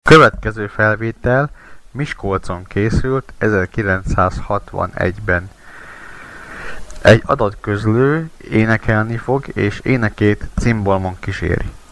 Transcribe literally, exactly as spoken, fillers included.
Következő felvétel Miskolcon készült ezerkilencszázhatvanegyben. Egy adatközlő énekelni fog, és énekét cimbalmon kíséri.